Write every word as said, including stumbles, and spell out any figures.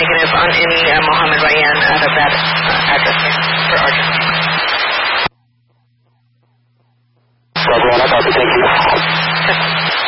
negative on any uh, Mohammed Ryan out of that uh, address for Argentina. Roger, I copy. Thank you.